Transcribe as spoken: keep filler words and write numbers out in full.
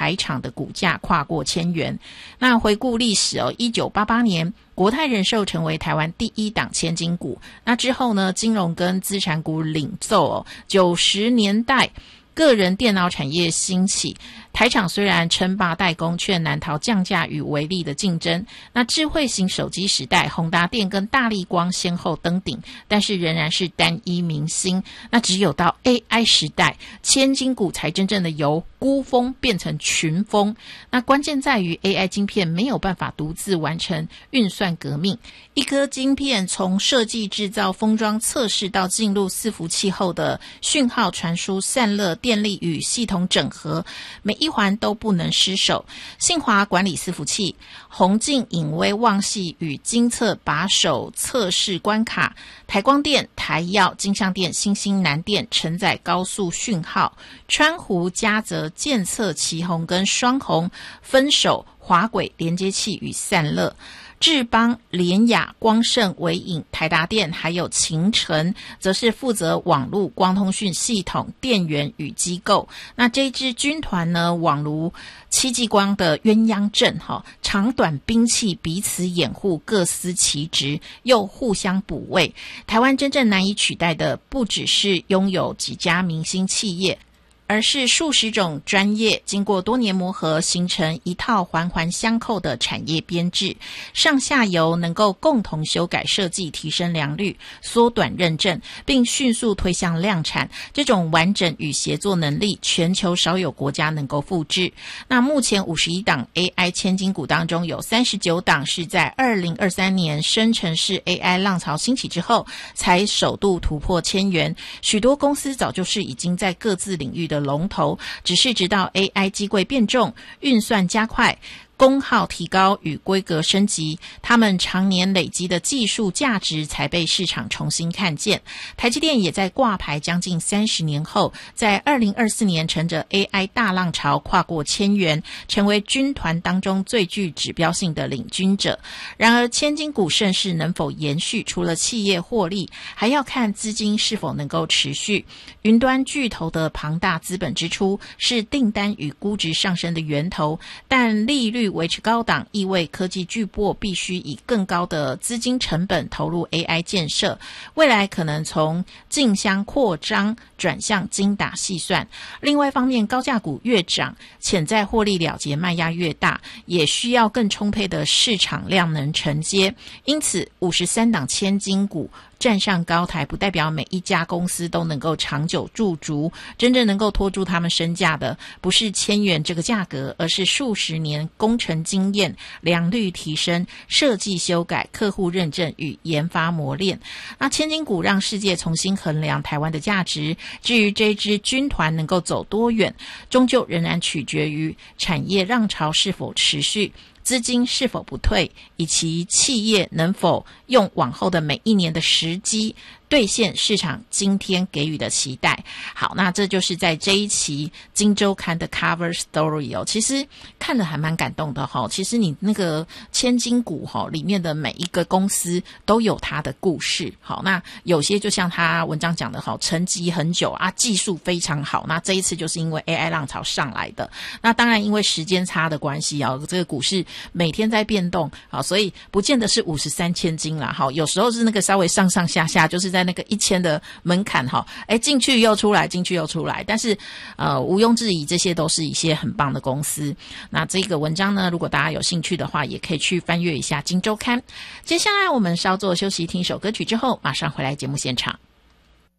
台厂的股价跨过千元。那回顾历史哦，一九八八年国泰人寿成为台湾第一档千金股，那之后呢，金融跟资产股领奏哦。九十年代个人电脑产业兴起，台厂虽然称霸代工，却难逃降价与微利的竞争。那智慧型手机时代，宏达电跟大立光先后登顶，但是仍然是单一明星。那只有到 A I 时代，千金股才真正的由孤峰变成群峰。那关键在于 A I 晶片没有办法独自完成运算革命，一颗晶片从设计、制造、封装、测试到进入伺服器后的讯号传输、散热、电力与系统整合，每一环都不能失手。信华管理伺服器，宏晋、影威、旺系与精测把手测试关卡，台光电、台耀、金像电、新兴南电承载高速讯号，川湖、嘉泽、建测、奇宏跟双宏分手滑轨连接器与散热。智邦、联雅、光盛、微影、台达电还有勤诚则是负责网络光通讯系统、电源与机构。那这支军团呢，网如戚继光的鸳鸯阵，长短兵器彼此掩护，各司其职，又互相补位。台湾真正难以取代的，不只是拥有几家明星企业，而是数十种专业经过多年磨合，形成一套环环相扣的产业编制，上下游能够共同修改设计，提升良率，缩短认证，并迅速推向量产。这种完整与协作能力，全球少有国家能够复制。那目前五十一档 A I 千金股当中，有三十九档是在二零二三年生成式 A I 浪潮兴起之后才首度突破千元，许多公司早就是已经在各自领域的龙头，只是直到 A I 机柜变重，运算加快，功耗提高与规格升级，他们常年累积的技术价值才被市场重新看见。台积电也在挂牌将近三十年后，在二零二四年乘着 A I 大浪潮跨过千元，成为军团当中最具指标性的领军者。然而千金股盛世能否延续，除了企业获利，还要看资金是否能够持续。云端巨头的庞大资本支出是订单与估值上升的源头，但利率维持高档，意味科技巨擘必须以更高的资金成本投入 A I 建设，未来可能从竞相扩张转向精打细算。另外一方面，高价股越涨，潜在获利了结卖压越大，也需要更充沛的市场量能承接。因此五十三档千金股站上高台，不代表每一家公司都能够长久驻足，真正能够拖住他们身价的，不是千元这个价格，而是数十年工程经验、良率提升、设计修改、客户认证与研发磨练。那千金股让世界重新衡量台湾的价值，至于这支军团能够走多远，终究仍然取决于产业浪潮是否持续，资金是否不退，以及企业能否用往后的每一年的时机兑现市场今天给予的期待。好，那这就是在这一期金周刊的 cover story 哦，其实看得还蛮感动的哈。其实你那个千金股哈里面的每一个公司都有它的故事。好，那有些就像他文章讲的哈，沉寂很久啊，技术非常好。那这一次就是因为 A I 浪潮上来的。那当然因为时间差的关系啊，这个股市每天在变动，好，所以不见得是五十三千金啦。好，有时候是那个稍微上上下下，就是在那个一千的门槛哈，哎，进去又出来，进去又出来，但是呃，毋庸置疑，这些都是一些很棒的公司。那这个文章呢，如果大家有兴趣的话，也可以去翻阅一下《金周刊》。接下来我们稍作休息，听一首歌曲之后，马上回来节目现场。